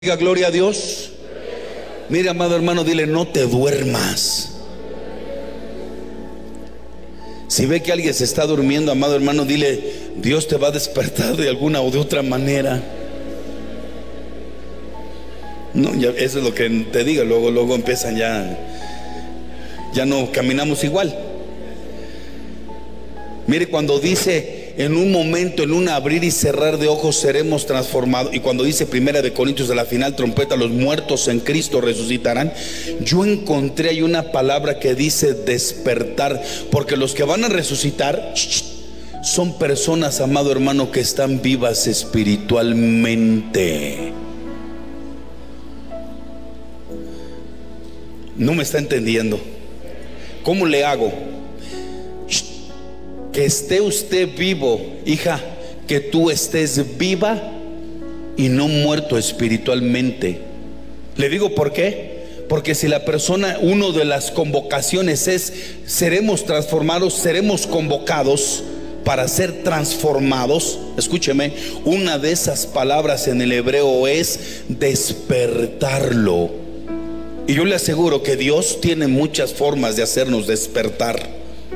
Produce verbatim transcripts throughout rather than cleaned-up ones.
Diga gloria a Dios. Mire, amado hermano, dile: no te duermas. Si ve que alguien se está durmiendo, amado hermano, dile: Dios te va a despertar de alguna o de otra manera. No, ya, eso es lo que te digo. Luego, luego empiezan ya, ya no caminamos igual. Mire, cuando dice: en un momento, en un abrir y cerrar de ojos seremos transformados, y cuando dice Primera de Corintios de la final trompeta, los muertos en Cristo resucitarán, yo encontré ahí una palabra que dice despertar, porque los que van a resucitar son personas, amado hermano, que están vivas espiritualmente. No me está entendiendo. ¿Cómo le hago? Que esté usted vivo, hija, que tú estés viva y no muerto espiritualmente. Le digo por qué. Porque si la persona, uno de las convocaciones es: seremos transformados, seremos convocados para ser transformados. Escúcheme, una de esas palabras en el hebreo es despertarlo. Y yo le aseguro que Dios tiene muchas formas de hacernos despertar.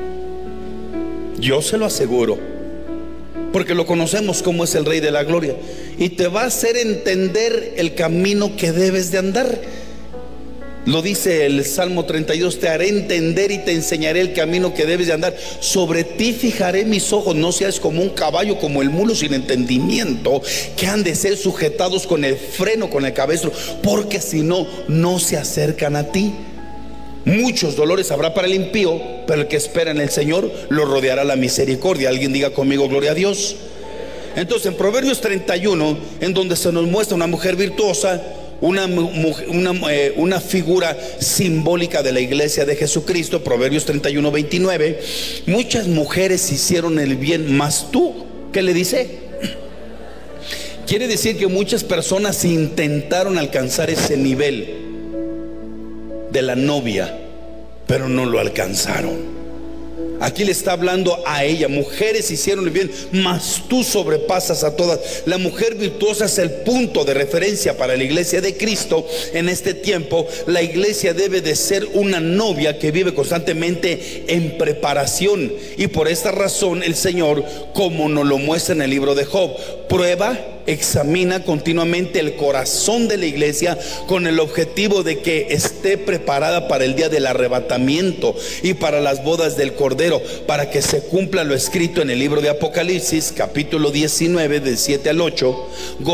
Yo se lo aseguro, porque lo conocemos como es el Rey de la Gloria, y te va a hacer entender el camino que debes de andar. Lo dice el Salmo treinta y dos: te haré entender y te enseñaré el camino que debes de andar. Sobre ti fijaré mis ojos, no seas como un caballo, como el mulo sin entendimiento, que han de ser sujetados con el freno, con el cabestro, porque si no, no se acercan a ti. Muchos dolores habrá para el impío, pero el que espera en el Señor lo rodeará la misericordia. Alguien diga conmigo: gloria a Dios. Entonces, en Proverbios treinta y uno, en donde se nos muestra una mujer virtuosa, una, una, eh, una figura simbólica de la iglesia de Jesucristo. Proverbios treinta y uno, veintinueve: muchas mujeres hicieron el bien, mas tú, ¿qué le dice? Quiere decir que muchas personas intentaron alcanzar ese nivel de la novia, pero no lo alcanzaron. Aquí le está hablando a ella: mujeres hicieron el bien, mas tú sobrepasas a todas. La mujer virtuosa es el punto de referencia para la iglesia de Cristo en este tiempo. La iglesia debe de ser una novia que vive constantemente en preparación, y por esta razón el Señor, como nos lo muestra en el libro de Job, prueba, examina continuamente el corazón de la iglesia con el objetivo de que esté preparada para el día del arrebatamiento y para las bodas del Cordero, para que se cumpla lo escrito en el libro de Apocalipsis, capítulo diecinueve, del siete al ocho.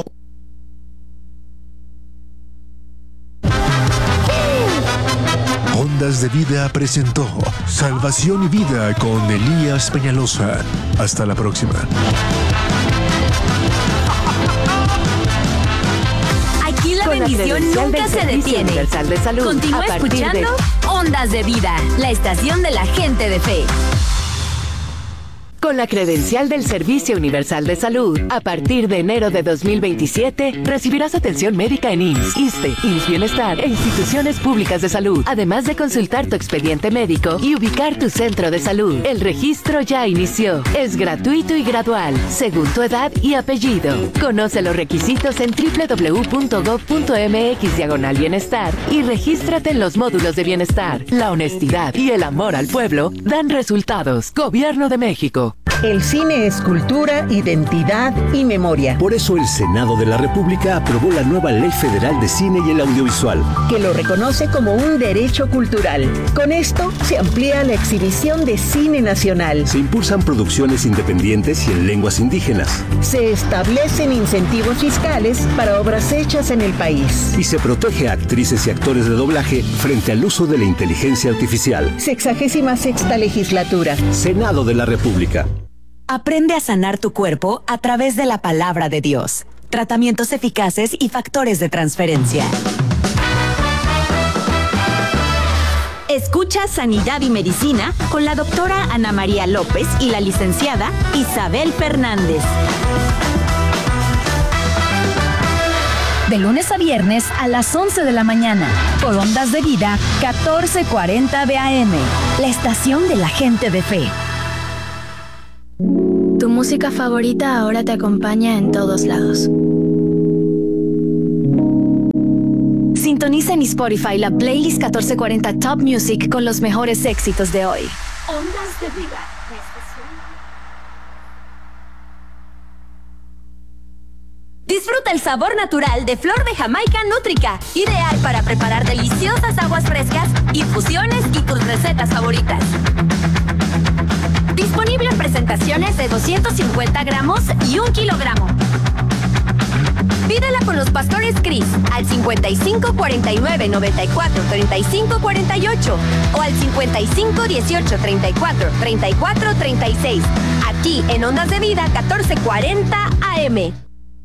Ondas de Vida presentó Salvación y Vida con Elías Peñalosa. Hasta la próxima. Aquí la bendición nunca se detiene. Universal de Salud. Continúa escuchando de... Ondas de Vida, la estación de la gente de fe. Con la credencial del Servicio Universal de Salud, a partir de enero de dos mil veintisiete, recibirás atención médica en I M S S, ISSSTE, I M S S Bienestar e instituciones públicas de salud, además de consultar tu expediente médico y ubicar tu centro de salud. El registro ya inició. Es gratuito y gradual, según tu edad y apellido. Conoce los requisitos en doble u doble u doble u punto gob punto eme equis diagonal bienestar y regístrate en los módulos de bienestar. La honestidad y el amor al pueblo dan resultados. Gobierno de México. El cine es cultura, identidad y memoria. Por eso el Senado de la República aprobó la nueva Ley Federal de Cine y el Audiovisual, que lo reconoce como un derecho cultural. Con esto se amplía la exhibición de cine nacional. Se impulsan producciones independientes y en lenguas indígenas. Se establecen incentivos fiscales para obras hechas en el país. Y se protege a actrices y actores de doblaje frente al uso de la inteligencia artificial. Sexagésima sexta legislatura. Senado de la República. Aprende a sanar tu cuerpo a través de la palabra de Dios. Tratamientos eficaces y factores de transferencia. Escucha Sanidad y Medicina con la doctora Ana María López y la licenciada Isabel Fernández. De lunes a viernes a las once de la mañana, por Ondas de Vida, catorce cuarenta B A M, la estación de la gente de fe. Tu música favorita ahora te acompaña en todos lados. Sintoniza en Spotify la playlist catorce cuarenta Top Music con los mejores éxitos de hoy. Ondas de Vida. Disfruta el sabor natural de flor de Jamaica Nútrica, ideal para preparar deliciosas aguas frescas, infusiones y tus recetas favoritas. Disponible en presentaciones de doscientos cincuenta gramos y un kilogramo. Pídela con los pastores Cris al cincuenta y cinco cuarenta y nueve noventa y cuatro treinta y cinco cuarenta y ocho o al cincuenta y cinco dieciocho treinta y cuatro treinta y cuatro treinta y seis. Aquí en Ondas de Vida catorce cuarenta A M.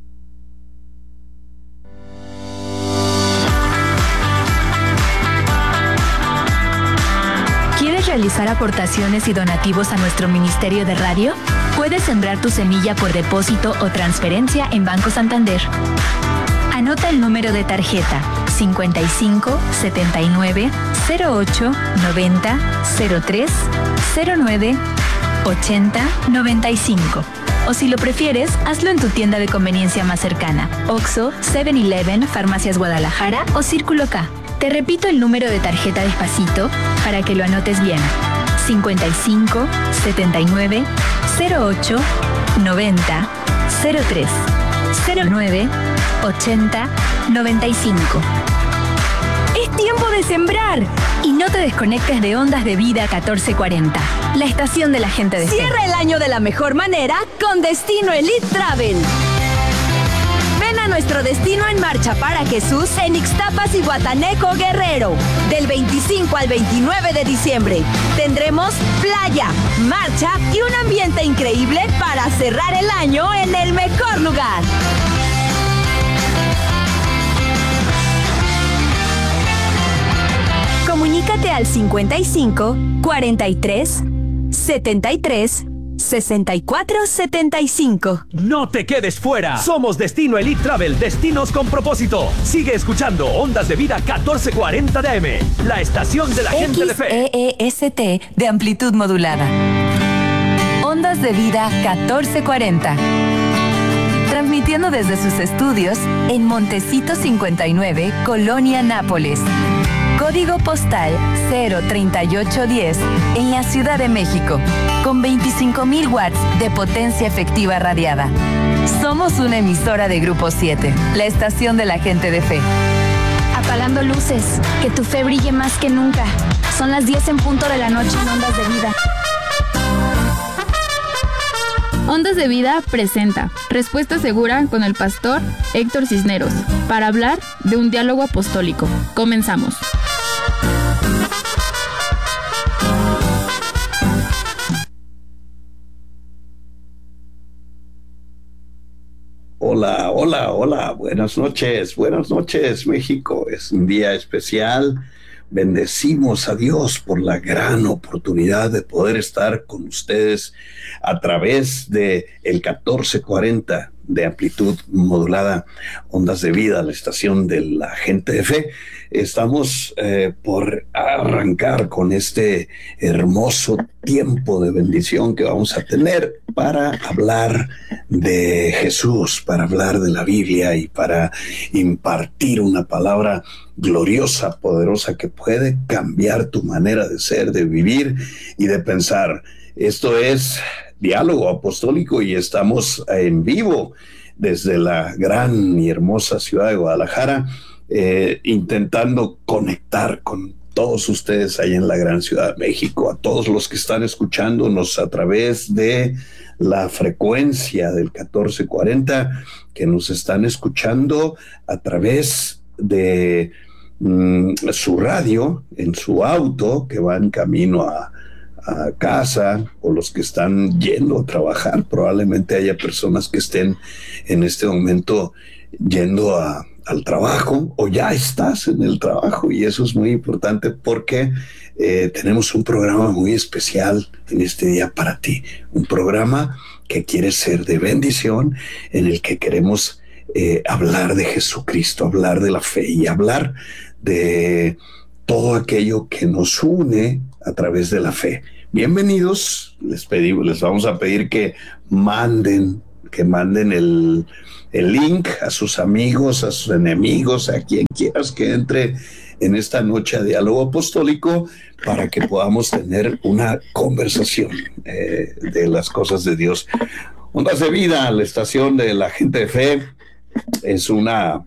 ¿Realizar aportaciones y donativos a nuestro Ministerio de Radio? Puedes sembrar tu semilla por depósito o transferencia en Banco Santander. Anota el número de tarjeta cincuenta y cinco setenta y nueve cero ocho noventa cero tres cero nueve ochenta noventa y cinco. O si lo prefieres, hazlo en tu tienda de conveniencia más cercana: Oxxo, seven eleven, Farmacias Guadalajara o Círculo K. Te repito el número de tarjeta despacito para que lo anotes bien. cincuenta y cinco setenta y nueve cero ocho noventa cero tres cero nueve ochenta noventa y cinco. Es tiempo de sembrar. Y no te desconectes de Ondas de Vida catorce cuarenta, la estación de la gente de fe. Cierra el año de la mejor manera con Destino Elite Travel. Ven a nuestro destino en marcha para Jesús en Ixtapas y Guataneco, Guerrero. Del veinticinco al veintinueve de diciembre tendremos playa, marcha y un ambiente increíble para cerrar el año en el mejor lugar. Comunícate al cincuenta y cinco cuarenta y tres setenta y tres sesenta y cuatro setenta y cinco. No te quedes fuera. Somos Destino Elite Travel, destinos con propósito. Sigue escuchando Ondas de Vida catorce cuarenta de A M, la estación de la gente de fe. X E E S T de amplitud modulada. Ondas de Vida catorce cuarenta. Transmitiendo desde sus estudios en Montecito cincuenta y nueve, Colonia Nápoles. Código postal cero treinta y ocho diez en la Ciudad de México, con veinticinco mil watts de potencia efectiva radiada. Somos una emisora de Grupo siete, la estación de la gente de fe. Apagando luces, que tu fe brille más que nunca. Son las diez en punto de la noche en Ondas de Vida. Ondas de Vida presenta Respuesta Segura con el pastor Héctor Cisneros para hablar de un diálogo apostólico. Comenzamos. Hola, hola, hola, buenas noches, buenas noches, México. Es un día especial. Bendecimos a Dios por la gran oportunidad de poder estar con ustedes a través de el catorce cuarenta de amplitud modulada, Ondas de Vida, la estación de la gente de fe. Estamos eh, por arrancar con este hermoso tiempo de bendición que vamos a tener para hablar de Jesús, para hablar de la Biblia y para impartir una palabra gloriosa, poderosa, que puede cambiar tu manera de ser, de vivir y de pensar. Esto es Diálogo Apostólico y estamos en vivo desde la gran y hermosa ciudad de Guadalajara, eh, intentando conectar con todos ustedes ahí en la gran Ciudad de México, a todos los que están escuchándonos a través de la frecuencia del catorce cuarenta, que nos están escuchando a través de mm, su radio, en su auto, que va en camino a a casa, o los que están yendo a trabajar. Probablemente haya personas que estén en este momento yendo a, al trabajo, o ya estás en el trabajo, y eso es muy importante porque eh, tenemos un programa muy especial en este día para ti, un programa que quiere ser de bendición, en el que queremos eh, hablar de Jesucristo, hablar de la fe y hablar de todo aquello que nos une a través de la fe. Bienvenidos, les pedimos, les vamos a pedir que manden que manden el, el link a sus amigos, a sus enemigos, a quien quieras que entre en esta noche de diálogo apostólico para que podamos tener una conversación eh, de las cosas de Dios. Ondas de Vida, la estación de la gente de fe, es una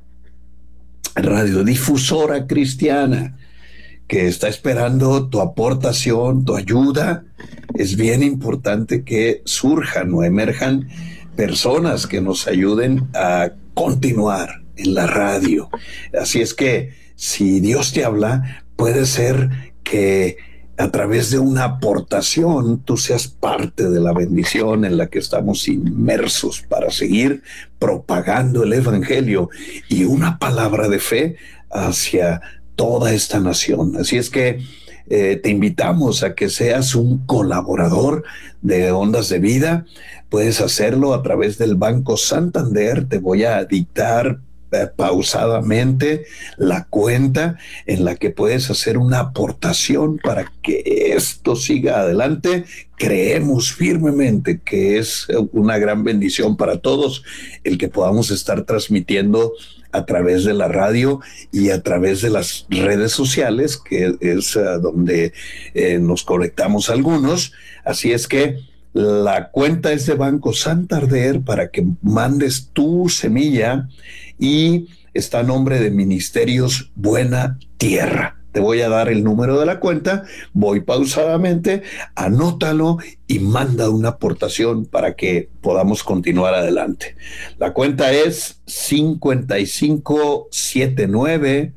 radiodifusora cristiana que está esperando tu aportación, tu ayuda. Es bien importante que surjan o emerjan personas que nos ayuden a continuar en la radio. Así es que si Dios te habla, puede ser que a través de una aportación tú seas parte de la bendición en la que estamos inmersos para seguir propagando el evangelio y una palabra de fe hacia toda esta nación. Así es que eh, te invitamos a que seas un colaborador de Ondas de Vida. Puedes hacerlo a través del Banco Santander. Te voy a dictar eh, pausadamente la cuenta en la que puedes hacer una aportación para que esto siga adelante. Creemos firmemente que es una gran bendición para todos el que podamos estar transmitiendo a través de la radio y a través de las redes sociales, que es uh, donde eh, nos conectamos algunos. Así es que la cuenta es de Banco Santander para que mandes tu semilla y está a nombre de Ministerios Buena Tierra. Te voy a dar el número de la cuenta, voy pausadamente, anótalo y manda una aportación para que podamos continuar adelante. La cuenta es cincuenta y cinco setenta y nueve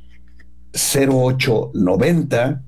cero ocho noventa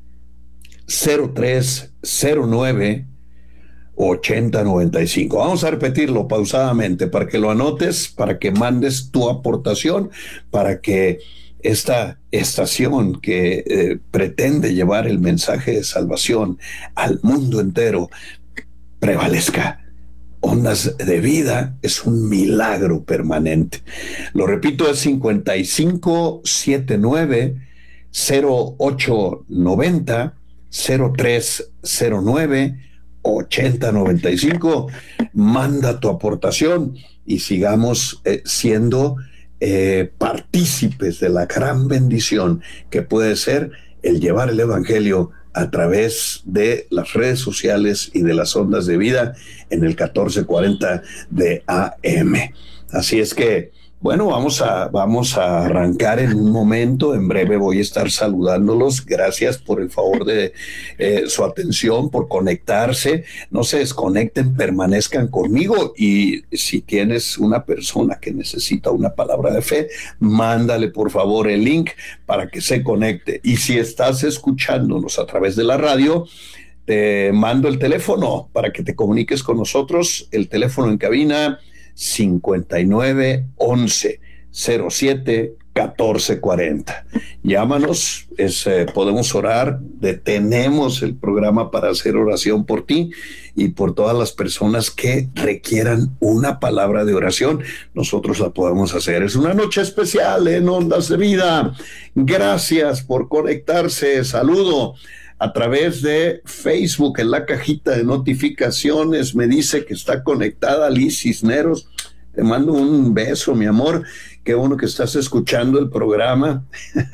cero tres cero nueve ochenta noventa y cinco. Vamos a repetirlo pausadamente para que lo anotes, para que mandes tu aportación, para que esta estación que eh, pretende llevar el mensaje de salvación al mundo entero prevalezca. Ondas de Vida es un milagro permanente. Lo repito, es cincuenta y cinco setenta y nueve cero ocho noventa cero tres cero nueve ochenta noventa y cinco. Manda tu aportación y sigamos eh, siendo Eh, partícipes de la gran bendición que puede ser el llevar el evangelio a través de las redes sociales y de las ondas de vida en el catorce cuarenta de A M. Así es que, bueno, vamos a, vamos a arrancar en un momento. En breve voy a estar saludándolos. Gracias por el favor de eh, su atención, por conectarse. No se desconecten, permanezcan conmigo. Y si tienes una persona que necesita una palabra de fe, mándale por favor el link para que se conecte. Y si estás escuchándonos a través de la radio, te mando el teléfono para que te comuniques con nosotros. El teléfono en cabina cincuenta y nueve once cero siete catorce cuarenta. Llámanos, es, eh, podemos orar, detenemos el programa para hacer oración por ti y por todas las personas que requieran una palabra de oración. Nosotros la podemos hacer. Es una noche especial en Ondas de Vida. Gracias por conectarse. Saludo a través de Facebook. En la cajita de notificaciones me dice que está conectada Liz Cisneros. Te mando un beso, mi amor. Qué bueno que estás escuchando el programa.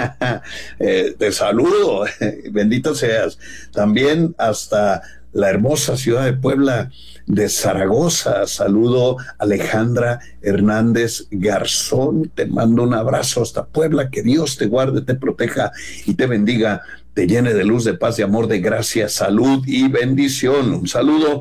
eh, te saludo. Bendito seas. También hasta la hermosa ciudad de Puebla de Zaragoza. Saludo a Alejandra Hernández Garzón. Te mando un abrazo hasta Puebla. Que Dios te guarde, te proteja y te bendiga. Te llene de luz, de paz, de amor, de gracia, salud y bendición. Un saludo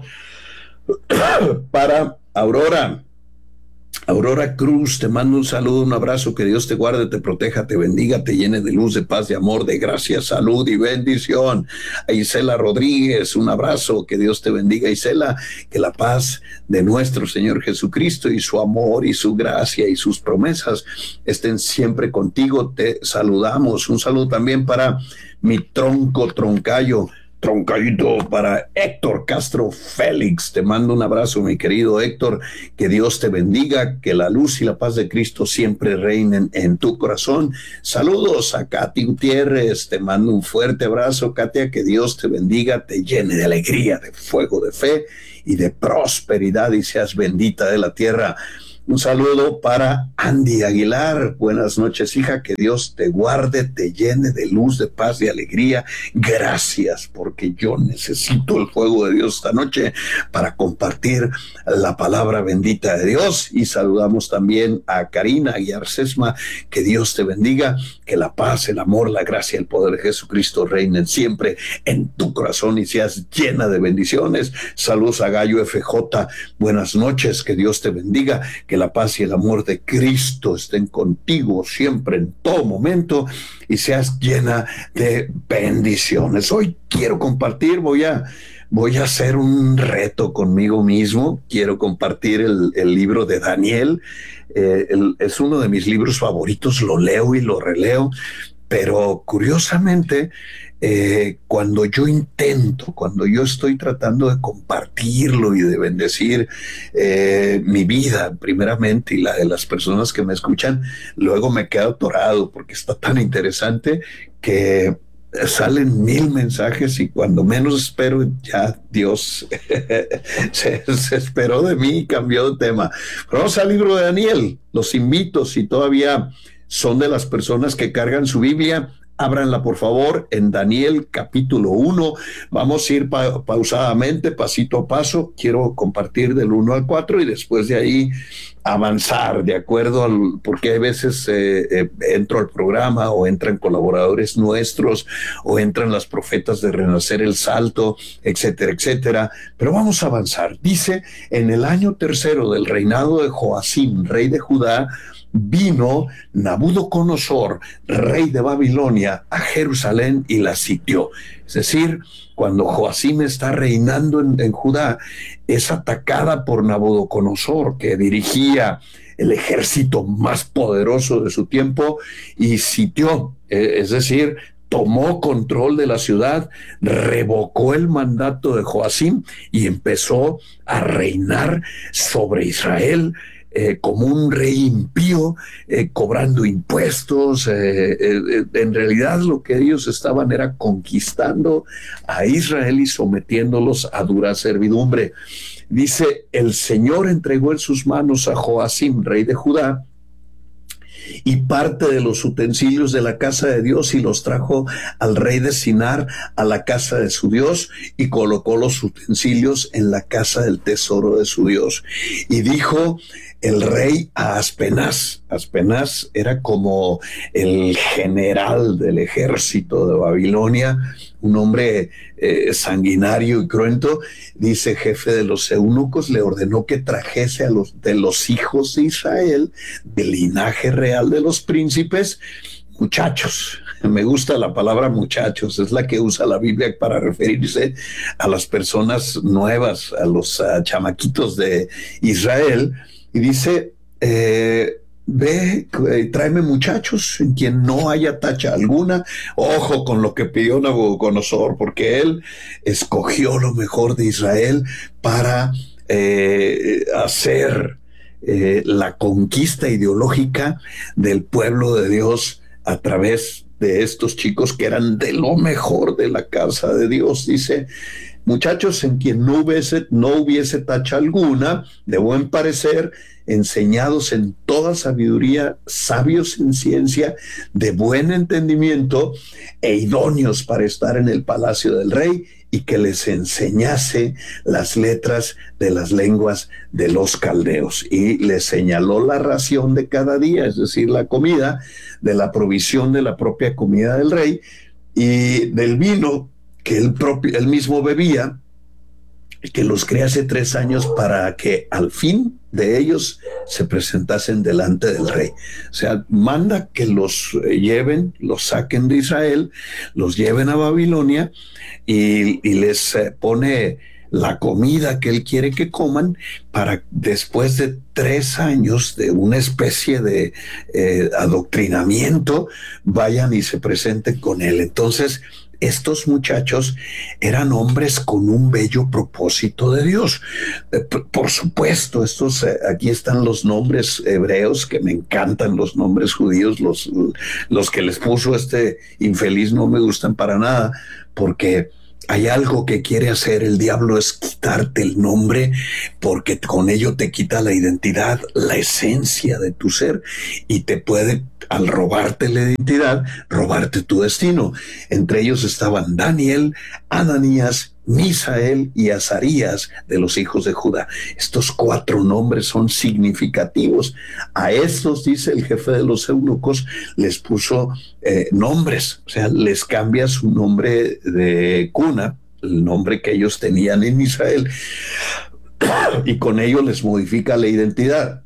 para Aurora. Aurora Cruz, te mando un saludo, un abrazo. Que Dios te guarde, te proteja, te bendiga, te llene de luz, de paz, de amor, de gracia, salud y bendición. A Isela Rodríguez, un abrazo. Que Dios te bendiga, Isela. Que la paz de nuestro Señor Jesucristo y su amor y su gracia y sus promesas estén siempre contigo. Te saludamos. Un saludo también para mi tronco troncayo. troncadito para Héctor Castro Félix. Te mando un abrazo, mi querido Héctor. Que Dios te bendiga, que la luz y la paz de Cristo siempre reinen en tu corazón. Saludos a Katy Gutiérrez. Te mando un fuerte abrazo, Katia. Que Dios te bendiga, te llene de alegría, de fuego, de fe y de prosperidad, y seas bendita de la tierra. Un saludo para Andy Aguilar. Buenas noches, hija. Que Dios te guarde, te llene de luz, de paz, de alegría. Gracias, porque yo necesito el fuego de Dios esta noche para compartir la palabra bendita de Dios. Y saludamos también a Karina y Arcesma. Que Dios te bendiga, que la paz, el amor, la gracia, el poder de Jesucristo reinen siempre en tu corazón y seas llena de bendiciones. Saludos a Gallo F J. Buenas noches, que Dios te bendiga, que la paz y el amor de Cristo estén contigo siempre, en todo momento, y seas llena de bendiciones. Hoy quiero compartir, voy a, voy a hacer un reto conmigo mismo. Quiero compartir el, el libro de Daniel. Eh, el, es uno de mis libros favoritos, lo leo y lo releo, pero curiosamente, Eh, cuando yo intento, cuando yo estoy tratando de compartirlo y de bendecir eh, mi vida primeramente y la de las personas que me escuchan, luego me quedo atorado porque está tan interesante que salen mil mensajes y cuando menos espero ya Dios se, se esperó de mí y cambió de tema. Pero vamos al libro de Daniel. Los invito, si todavía son de las personas que cargan su Biblia, ábranla por favor en Daniel capítulo uno. Vamos a ir pa pausadamente, pasito a paso. Quiero compartir del uno al cuatro y después de ahí avanzar de acuerdo al, porque hay veces eh, eh, entro al programa o entran colaboradores nuestros o entran las profetas de Renacer el Salto, etcétera, etcétera. Pero vamos a avanzar. Dice: en el año tercero del reinado de Joacim, rey de Judá, vino Nabucodonosor, rey de Babilonia, a Jerusalén y la sitió. Es decir, cuando Joacim está reinando en, en Judá, es atacada por Nabucodonosor, que dirigía el ejército más poderoso de su tiempo, y sitió, eh, es decir, tomó control de la ciudad, revocó el mandato de Joacim y empezó a reinar sobre Israel Eh, como un rey impío, eh, cobrando impuestos. Eh, eh, en realidad lo que ellos estaban era conquistando a Israel y sometiéndolos a dura servidumbre. Dice: el Señor entregó en sus manos a Joacim, rey de Judá, y parte de los utensilios de la casa de Dios, y los trajo al rey de Sinar a la casa de su Dios, y colocó los utensilios en la casa del tesoro de su Dios. Y dijo el rey a Aspenaz. Aspenaz era como el general del ejército de Babilonia, un hombre eh, sanguinario y cruento. Dice: jefe de los eunucos, le ordenó que trajese a los de los hijos de Israel, del linaje real de los príncipes, muchachos. Me gusta la palabra muchachos, es la que usa la Biblia para referirse a las personas nuevas, a los uh, chamaquitos de Israel. Y dice: eh, ve, eh, tráeme muchachos en quien no haya tacha alguna. Ojo con lo que pidió Nabucodonosor, porque él escogió lo mejor de Israel para eh, hacer eh, la conquista ideológica del pueblo de Dios a través de estos chicos que eran de lo mejor de la casa de Dios. Dice: muchachos en quien no hubiese, no hubiese tacha alguna, de buen parecer, enseñados en toda sabiduría, sabios en ciencia, de buen entendimiento, e idóneos para estar en el palacio del rey, y que les enseñase las letras de las lenguas de los caldeos. Y les señaló la ración de cada día, es decir, la comida, de la provisión de la propia comida del rey, y del vino que él, propio, él mismo bebía, que los creó hace tres años para que al fin de ellos se presentasen delante del rey. O sea, manda que los lleven, los saquen de Israel, los lleven a Babilonia y, y les eh, pone la comida que él quiere que coman, para después de tres años de una especie de eh, adoctrinamiento vayan y se presenten con él. Entonces estos muchachos eran hombres con un bello propósito de Dios. Por supuesto, estos, aquí están los nombres hebreos, que me encantan los nombres judíos, los, los que les puso este infeliz no me gustan para nada, porque hay algo que quiere hacer el diablo, es quitarte el nombre, porque con ello te quita la identidad, la esencia de tu ser, y te puede, al robarte la identidad, robarte tu destino. Entre ellos estaban Daniel, Ananías, Misael y Azarías, de los hijos de Judá. Estos cuatro nombres son significativos. A estos, dice el jefe de los eunucos, les puso eh, nombres, o sea, les cambia su nombre de cuna, el nombre que ellos tenían en Israel, y con ello les modifica la identidad.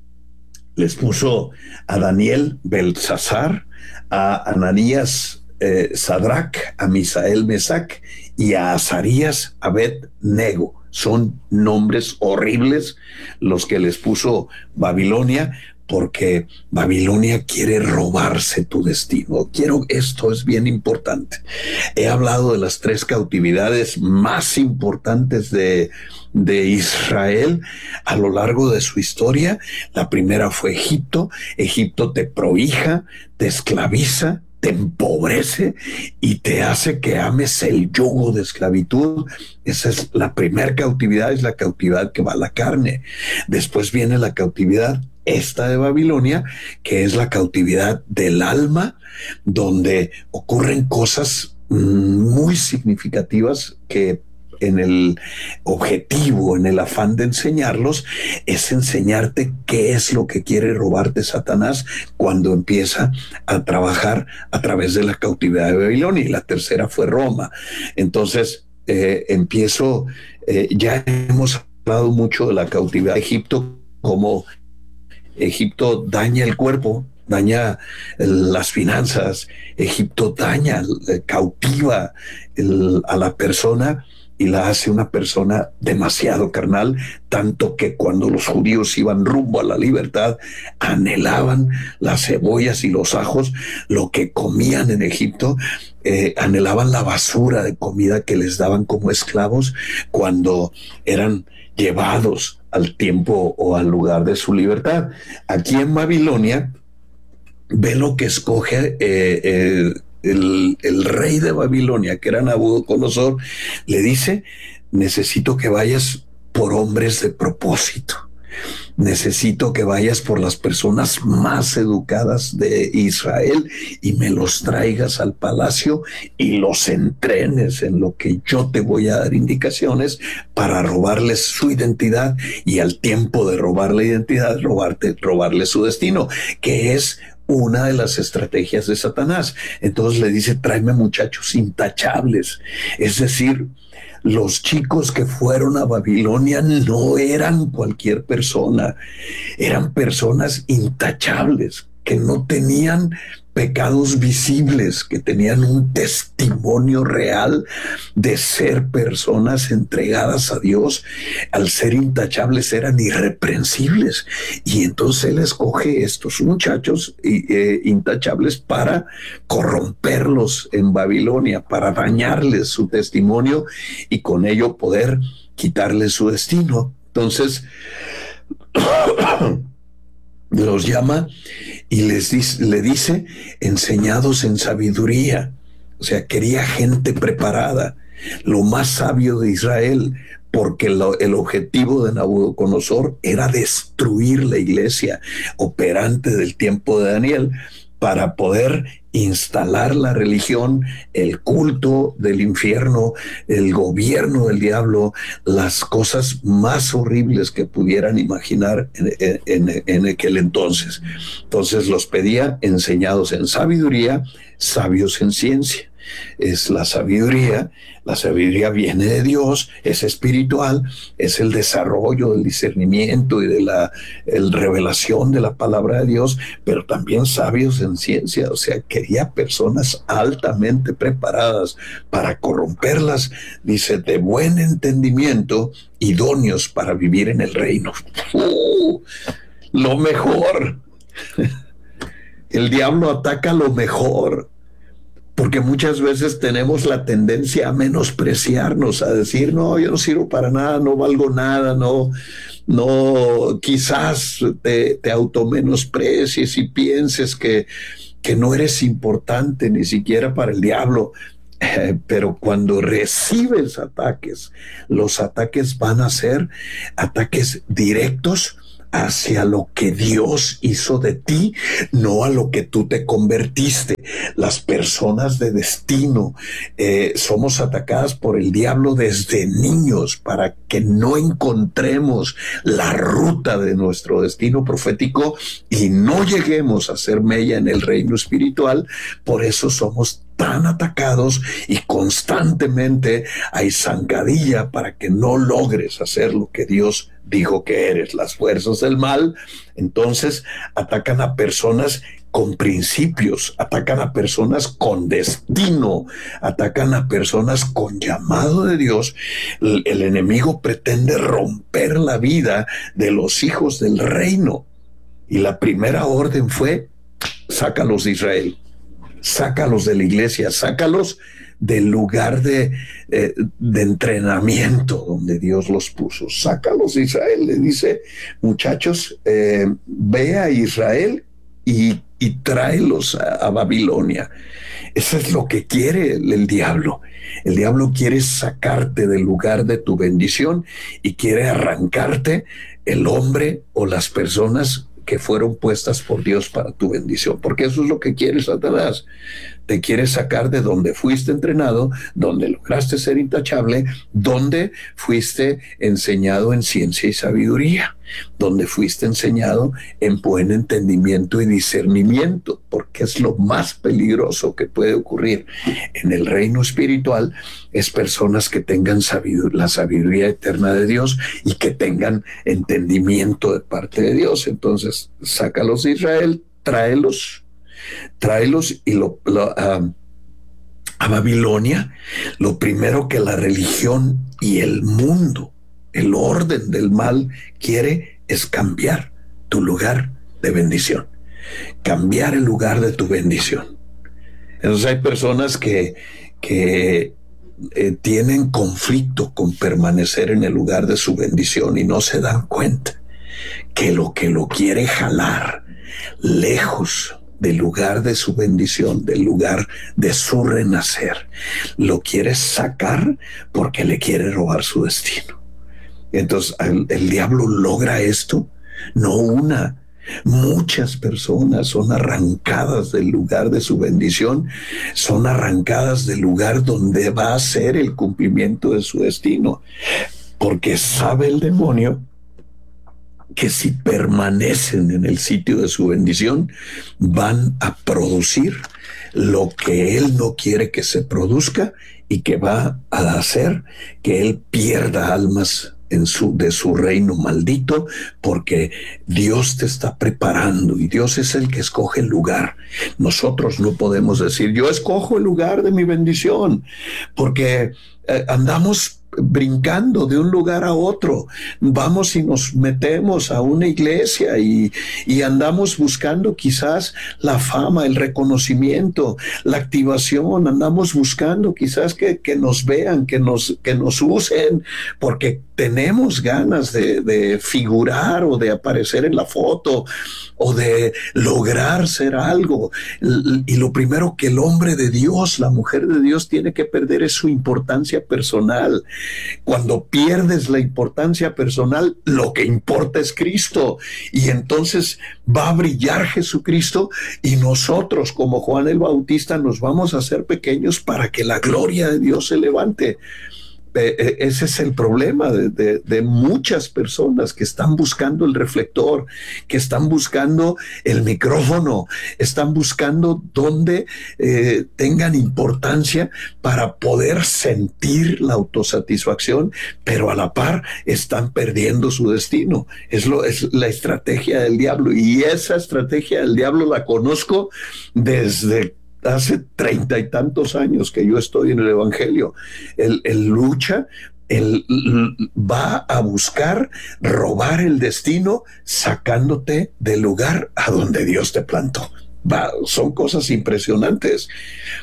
Les puso a Daniel Belsasar, a Ananías eh, Sadrach, a Misael Mesac y a Azarías Abed-Nego. Son nombres horribles los que les puso Babilonia, porque Babilonia quiere robarse tu destino. Quiero, esto es bien importante. He hablado de las tres cautividades más importantes de, de Israel a lo largo de su historia. La primera fue Egipto. Egipto te prohija, te esclaviza, te empobrece y te hace que ames el yugo de esclavitud. Esa es la primera cautividad, es la cautividad que va a la carne. Después viene la cautividad esta de Babilonia, que es la cautividad del alma, donde ocurren cosas muy significativas que en el objetivo, en el afán de enseñarlos, es enseñarte qué es lo que quiere robarte Satanás cuando empieza a trabajar a través de la cautividad de Babilonia. Y la tercera fue Roma. Entonces, eh, empiezo, eh, ya hemos hablado mucho de la cautividad de Egipto, como Egipto daña el cuerpo, daña las finanzas, Egipto daña, cautiva el, a la persona y la hace una persona demasiado carnal, tanto que cuando los judíos iban rumbo a la libertad, anhelaban las cebollas y los ajos, lo que comían en Egipto, eh, anhelaban la basura de comida que les daban como esclavos cuando eran llevados al tiempo o al lugar de su libertad. Aquí en Babilonia, ve lo que escoge eh, eh, el, el rey de Babilonia, que era Nabucodonosor. Le dice: necesito que vayas por hombres de propósito. Necesito que vayas por las personas más educadas de Israel y me los traigas al palacio y los entrenes en lo que yo te voy a dar indicaciones para robarles su identidad, y al tiempo de robar la identidad, robarte, robarles su destino, que es una de las estrategias de Satanás. Entonces le dice: tráeme muchachos intachables. Es decir, los chicos que fueron a Babilonia no eran cualquier persona, eran personas intachables, que no tenían pecados visibles, que tenían un testimonio real de ser personas entregadas a Dios. Al ser intachables eran irreprensibles, y entonces él escoge estos muchachos eh, intachables para corromperlos en Babilonia, para dañarles su testimonio y con ello poder quitarles su destino. Entonces los llama y les dice, le dice enseñados en sabiduría. O sea, quería gente preparada, lo más sabio de Israel, porque lo, el objetivo de Nabucodonosor era destruir la iglesia operante del tiempo de Daniel, para poder instalar la religión, el culto del infierno, el gobierno del diablo, las cosas más horribles que pudieran imaginar en, en, en aquel entonces. Entonces los pedía enseñados en sabiduría, sabios en ciencia. Es la sabiduría, la sabiduría viene de Dios, es espiritual, es el desarrollo del discernimiento y de la el revelación de la palabra de Dios, pero también sabios en ciencia. O sea, quería personas altamente preparadas para corromperlas, dice, de buen entendimiento, idóneos para vivir en el reino. ¡Uh! Lo mejor. El diablo ataca lo mejor. porque muchas veces tenemos la tendencia a menospreciarnos, a decir, no, yo no sirvo para nada, no valgo nada, no, no, quizás te, te automenosprecies y pienses que, que no eres importante ni siquiera para el diablo. Eh, pero cuando recibes ataques, los ataques van a ser ataques directos hacia lo que Dios hizo de ti, no a lo que tú te convertiste. Las personas de destino eh, somos atacadas por el diablo desde niños para que no encontremos la ruta de nuestro destino profético y no lleguemos a ser mella en el reino espiritual. Por eso somos tan atacados y constantemente hay zancadilla para que no logres hacer lo que Dios dijo que eres. Las fuerzas del mal entonces atacan a personas con principios, atacan a personas con destino, atacan a personas con llamado de Dios. El, el enemigo pretende romper la vida de los hijos del reino. Y la primera orden fue: sácalos de Israel, sácalos de la iglesia, sácalos del lugar de, eh, de entrenamiento donde Dios los puso. Sácalos de Israel. Le dice, muchachos, eh, ve a Israel y, y tráelos a, a Babilonia. Eso es lo que quiere el, el diablo. El diablo quiere sacarte del lugar de tu bendición y quiere arrancarte el hombre o las personas que fueron puestas por Dios para tu bendición, porque eso es lo que quiere Satanás. Te quiere sacar de donde fuiste entrenado, donde lograste ser intachable, donde fuiste enseñado en ciencia y sabiduría, donde fuiste enseñado en buen entendimiento y discernimiento, porque es lo más peligroso que puede ocurrir en el reino espiritual, es personas que tengan sabiduría, la sabiduría eterna de Dios y que tengan entendimiento de parte de Dios. Entonces, sácalos de Israel, tráelos, tráelos y lo, lo, uh, a Babilonia. Lo primero que la religión y el mundo, el orden del mal quiere es cambiar tu lugar de bendición, cambiar el lugar de tu bendición. Entonces hay personas que, que eh, tienen conflicto con permanecer en el lugar de su bendición y no se dan cuenta que lo que lo quiere jalar lejos del lugar de su bendición, del lugar de su renacer, lo quiere sacar porque le quiere robar su destino. Entonces el, el diablo logra esto, no una, muchas personas son arrancadas del lugar de su bendición, son arrancadas del lugar donde va a ser el cumplimiento de su destino, porque sabe el demonio que si permanecen en el sitio de su bendición, van a producir lo que él no quiere que se produzca y que va a hacer que él pierda almas en su, de su reino maldito, porque Dios te está preparando y Dios es el que escoge el lugar. Nosotros no podemos decir, yo escojo el lugar de mi bendición, porque eh, andamos brincando de un lugar a otro, vamos y nos metemos a una iglesia y, y andamos buscando quizás la fama, el reconocimiento, la activación, andamos buscando quizás que, que nos vean, que nos, que nos usen, porque tenemos ganas de, de figurar o de aparecer en la foto o de lograr ser algo. Y lo primero que el hombre de Dios, la mujer de Dios tiene que perder es su importancia personal. Cuando pierdes la importancia personal, lo que importa es Cristo, y entonces va a brillar Jesucristo y nosotros como Juan el Bautista nos vamos a hacer pequeños para que la gloria de Dios se levante. Eh, ese es el problema de, de, de muchas personas que están buscando el reflector, que están buscando el micrófono, están buscando donde eh, tengan importancia para poder sentir la autosatisfacción, pero a la par están perdiendo su destino. Es, lo, es la estrategia del diablo, y esa estrategia del diablo la conozco desde hace treinta y tantos años que yo estoy en el evangelio. Él, él lucha, él va a buscar robar el destino sacándote del lugar a donde Dios te plantó. Va, son cosas impresionantes.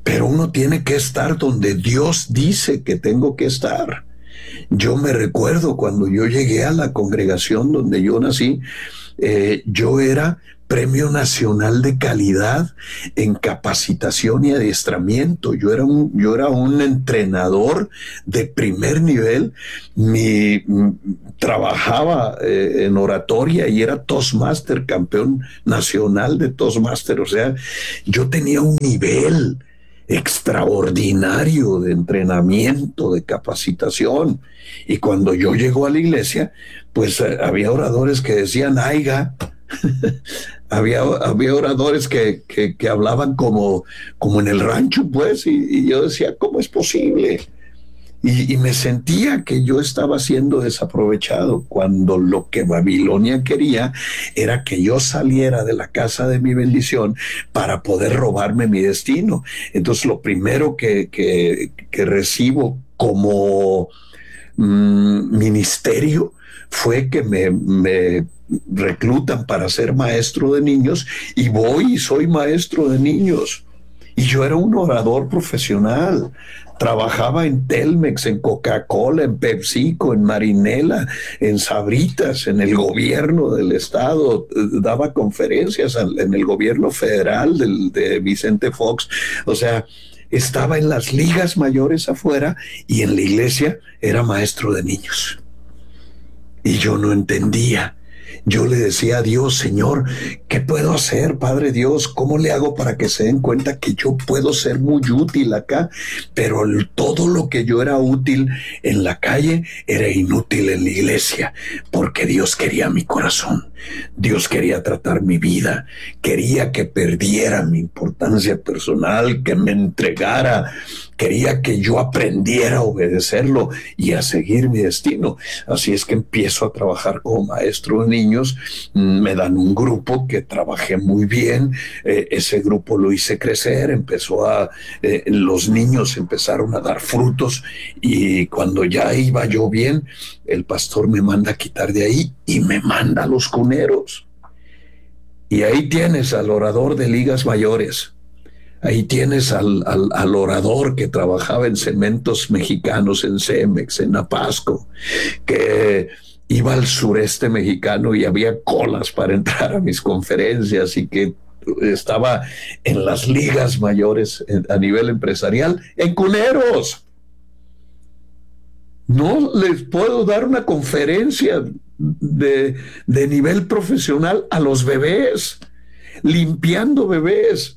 pero uno tiene que estar donde Dios dice que tengo que estar. Yo me recuerdo cuando yo llegué a la congregación donde yo nací, eh, yo era Premio Nacional de Calidad en capacitación y adiestramiento. Yo era un, yo era un entrenador de primer nivel. Mi, trabajaba eh, en oratoria y era Toastmaster, campeón nacional de Toastmaster. O sea, yo tenía un nivel extraordinario de entrenamiento, de capacitación. Y cuando yo llego a la iglesia, pues eh, había oradores que decían, aiga, había, había oradores que, que, que hablaban como, como en el rancho, pues, y, y yo decía, ¿cómo es posible? Y, y me sentía que yo estaba siendo desaprovechado, cuando lo que Babilonia quería era que yo saliera de la casa de mi bendición para poder robarme mi destino. Entonces lo primero que, que, que recibo como mmm, ministerio fue que me, me reclutan para ser maestro de niños, y voy y soy maestro de niños. Y yo era un orador profesional. Trabajaba en Telmex, en Coca-Cola, en PepsiCo, en Marinela, en Sabritas, en el gobierno del estado. Daba conferencias en el gobierno federal del, de Vicente Fox. O sea, estaba en las ligas mayores afuera, y en la iglesia era maestro de niños. Y yo no entendía. Yo le decía a Dios, Señor, ¿qué puedo hacer, Padre Dios? ¿Cómo le hago para que se den cuenta que yo puedo ser muy útil acá? Pero el, todo lo que yo era útil en la calle era inútil en la iglesia, porque Dios quería mi corazón. Dios quería tratar mi vida. Quería que perdiera mi importancia personal, que me entregara. Quería que yo aprendiera a obedecerlo y a seguir mi destino. Así es que empiezo a trabajar como maestro de niños. Me dan un grupo que trabajé muy bien. Eh, ese grupo lo hice crecer. Empezó a, eh, los niños empezaron a dar frutos, y cuando ya iba yo bien, el pastor me manda a quitar de ahí y me manda a los cuneros. Y ahí tienes al orador de ligas mayores. Ahí tienes al, al, al orador que trabajaba en Cementos Mexicanos, en Cemex, en Napasco, que iba al sureste mexicano y había colas para entrar a mis conferencias, y que estaba en las ligas mayores a nivel empresarial, en cuneros. No les puedo dar una conferencia de, de nivel profesional a los bebés, limpiando bebés.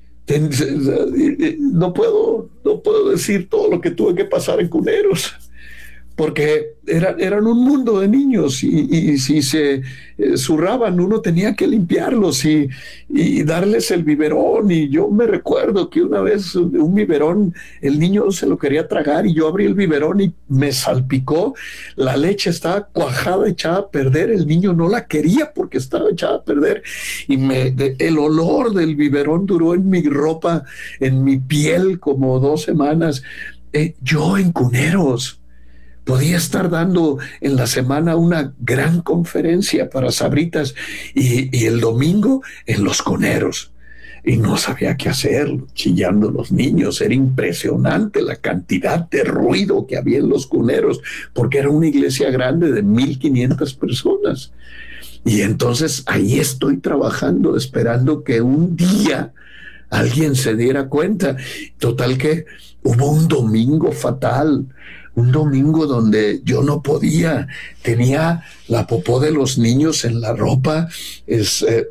No puedo, no puedo decir todo lo que tuve que pasar en cuneros, porque era, eran un mundo de niños, y, y si se eh, zurraban, uno tenía que limpiarlos y, y darles el biberón. Y yo me recuerdo que una vez un biberón, el niño se lo quería tragar, y yo abrí el biberón y me salpicó. La leche estaba cuajada, echada a perder. El niño no la quería porque estaba echada a perder, y me, de, el olor del biberón duró en mi ropa, en mi piel, como dos semanas. Eh, yo en cuneros podía estar dando en la semana una gran conferencia para Sabritas, y, y el domingo en los cuneros. Y no sabía qué hacer, chillando los niños. Era impresionante la cantidad de ruido que había en los cuneros, porque era una iglesia grande de mil quinientas personas. Y entonces ahí estoy trabajando, esperando que un día alguien se diera cuenta. Total que hubo un domingo fatal, un domingo donde yo no podía, tenía la popó de los niños en la ropa. Es, eh,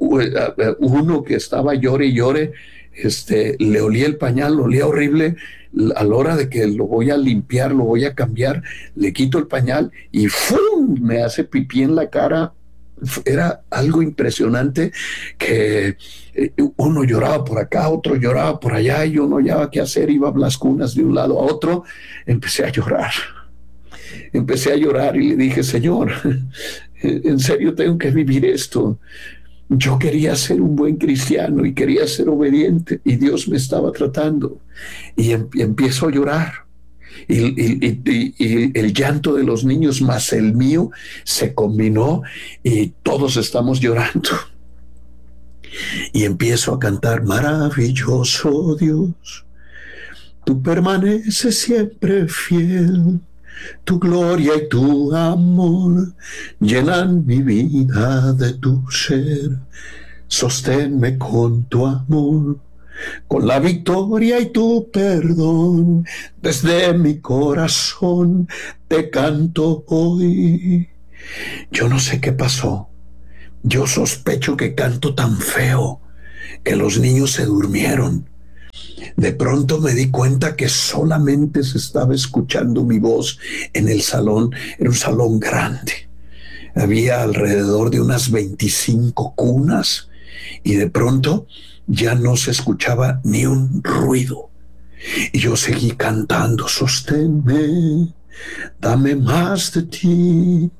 uno que estaba llore y llore, este, le olía el pañal, olía horrible. A la hora de que lo voy a limpiar, lo voy a cambiar, le quito el pañal y ¡fum!, me hace pipí en la cara. Era algo impresionante, que uno lloraba por acá, otro lloraba por allá, y yo no hallaba qué hacer. Iba a las cunas de un lado a otro. Empecé a llorar, empecé a llorar y le dije, Señor, en serio tengo que vivir esto. Yo quería ser un buen cristiano y quería ser obediente, y Dios me estaba tratando. Y em- empiezo a llorar. Y, y, y, y el llanto de los niños más el mío se combinó, y todos estamos llorando. Y empiezo a cantar, maravilloso Dios, tú permaneces siempre fiel. Tu gloria y tu amor llenan mi vida de tu ser. Sosténme con tu amor, con la victoria y tu perdón. Desde mi corazón te canto hoy. Yo no sé qué pasó. Yo sospecho que canto tan feo que los niños se durmieron. De pronto me di cuenta que solamente se estaba escuchando mi voz en el salón. Era un salón grande. Había alrededor de unas veinticinco cunas y de pronto ya no se escuchaba ni un ruido. Y yo seguí cantando: sosténme, dame más de ti,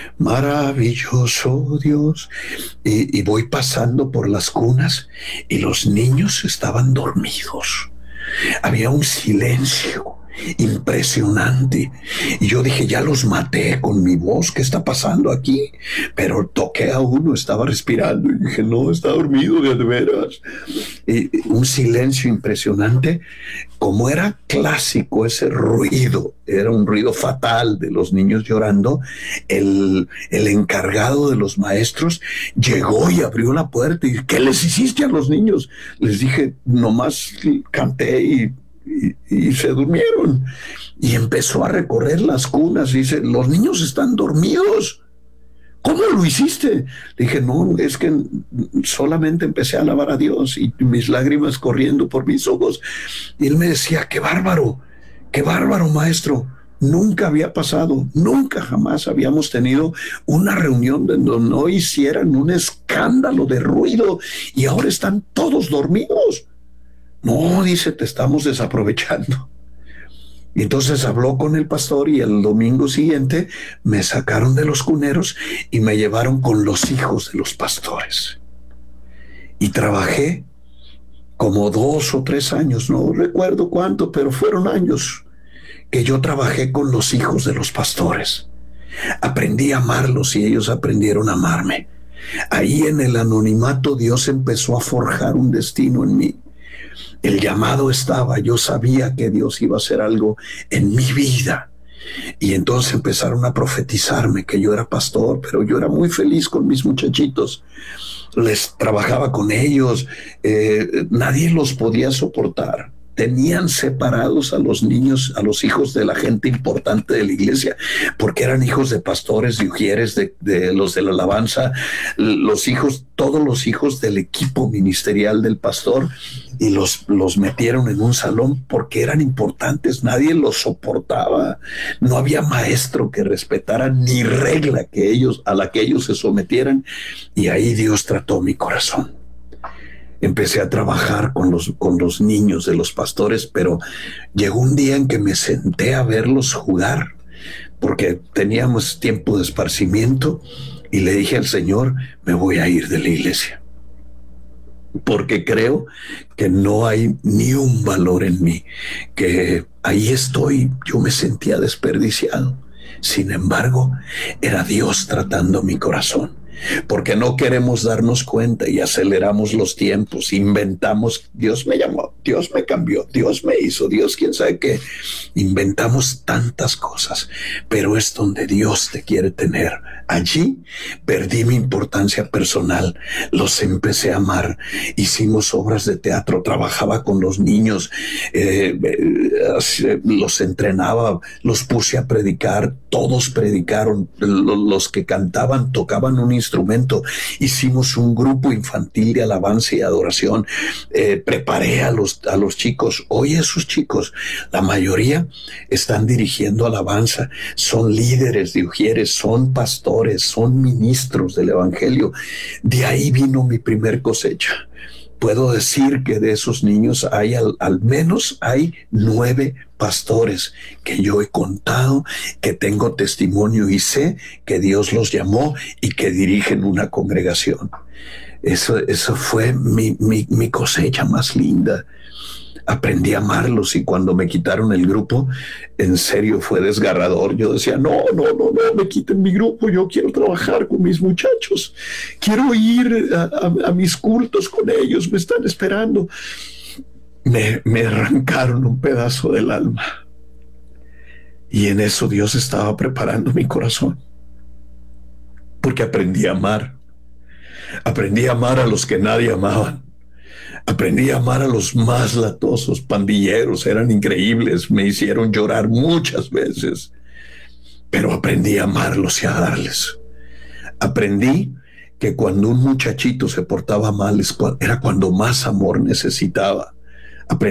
maravilloso Dios. Y, y voy pasando por las cunas y los niños estaban dormidos. Había un silencio impresionante y yo dije: ya los maté con mi voz, ¿qué está pasando aquí? Pero toqué a uno, estaba respirando y dije: no, está dormido de veras. Y un silencio impresionante. Como era clásico ese ruido, era un ruido fatal de los niños llorando, el, el encargado de los maestros llegó y abrió la puerta y: ¿qué les hiciste a los niños? Les dije: nomás canté y Y, y se durmieron. Y empezó a recorrer las cunas y dice: los niños están dormidos. ¿Cómo lo hiciste? Dije: no, es que solamente empecé a alabar a Dios y mis lágrimas corriendo por mis ojos. Y él me decía: qué bárbaro, qué bárbaro, maestro. Nunca había pasado, nunca jamás habíamos tenido una reunión donde no hicieran un escándalo de ruido y ahora están todos dormidos. No, dice, te estamos desaprovechando. Y entonces habló con el pastor y el domingo siguiente me sacaron de los cuneros y me llevaron con los hijos de los pastores. Y trabajé como dos o tres años, no recuerdo cuánto, pero fueron años que yo trabajé con los hijos de los pastores. Aprendí a amarlos y ellos aprendieron a amarme. Ahí en el anonimato Dios empezó a forjar un destino en mí. El llamado estaba, yo sabía que Dios iba a hacer algo en mi vida. Y entonces empezaron a profetizarme que yo era pastor, pero yo era muy feliz con mis muchachitos. Les trabajaba con ellos, eh, nadie los podía soportar. Tenían separados a los niños, a los hijos de la gente importante de la iglesia, porque eran hijos de pastores, de ujieres, de, de los de la alabanza, los hijos, todos los hijos del equipo ministerial del pastor, y los, los metieron en un salón porque eran importantes, nadie los soportaba, no había maestro que respetara ni regla que ellos, a la que ellos se sometieran, y ahí Dios trató mi corazón. Empecé a trabajar con los, con los niños de los pastores, pero llegó un día en que me senté a verlos jugar, porque teníamos tiempo de esparcimiento, y le dije al Señor: me voy a ir de la iglesia, porque creo que no hay ni un valor en mí, que ahí estoy, yo me sentía desperdiciado. Sin embargo, era Dios tratando mi corazón. Porque no queremos darnos cuenta y aceleramos los tiempos, inventamos: Dios me llamó, Dios me cambió, Dios me hizo, Dios quién sabe qué. Inventamos tantas cosas, pero es donde Dios te quiere tener. Allí perdí mi importancia personal, los empecé a amar, hicimos obras de teatro, trabajaba con los niños, eh, eh, los entrenaba, los puse a predicar, todos predicaron, los que cantaban tocaban un instrumento, hicimos un grupo infantil de alabanza y adoración, eh, preparé a los, a los chicos. Hoy esos chicos, la mayoría están dirigiendo alabanza, son líderes de ujieres, son pastores, son ministros del evangelio. De ahí vino mi primer cosecha. Puedo decir que de esos niños hay al, al menos hay nueve pastores que yo he contado, que tengo testimonio y sé que Dios los llamó y que dirigen una congregación. Eso, eso fue mi, mi, mi cosecha más linda. Aprendí a amarlos, y cuando me quitaron el grupo, en serio fue desgarrador. Yo decía: no, no, no, no me quiten mi grupo, yo quiero trabajar con mis muchachos, quiero ir a, a, a mis cultos con ellos, me están esperando. me, me arrancaron un pedazo del alma. Y en eso Dios estaba preparando mi corazón. Porque aprendí a amar. Aprendí a amar a los que nadie amaban. Aprendí a amar a los más latosos, pandilleros, eran increíbles, me hicieron llorar muchas veces, pero aprendí a amarlos y a darles. Aprendí que cuando un muchachito se portaba mal era cuando más amor necesitaba.